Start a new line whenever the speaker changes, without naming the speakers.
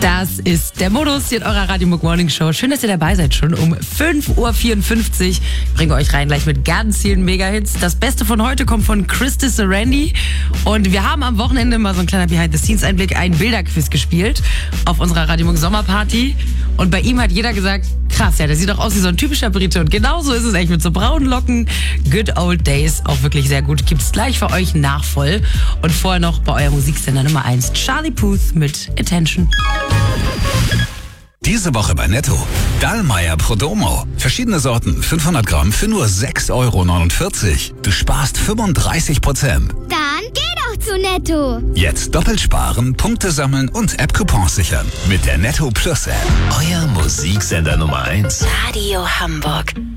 Das ist der Modus hier in eurer Radio Muck Morning Show. Schön, dass ihr dabei seid, schon um 5.54 Uhr. Ich bringe euch rein gleich mit ganz vielen Mega-Hits. Das Beste von heute kommt von Christy Randy. Und wir haben am Wochenende mal so ein kleiner Behind-the-Scenes-Einblick, ein Bilderquiz gespielt auf unserer Radio Muck Sommerparty. Und bei ihm hat jeder gesagt, krass, ja, der sieht doch aus wie so ein typischer Brite. Und genauso ist es echt mit so braunen Locken. Good Old Days, auch wirklich sehr gut. Gibt's gleich für euch nachvoll. Und vorher noch bei eurem Musiksender Nummer 1, Charlie Puth mit Attention.
Diese Woche bei Netto. Dallmayr Prodomo. Verschiedene Sorten, 500 Gramm für nur 6,49 Euro. Du sparst 35%.
Dann geh doch zu Netto.
Jetzt doppelt sparen, Punkte sammeln und App-Coupons sichern. Mit der Netto Plus App. Euer Musiksender Nummer 1.
Radio Hamburg.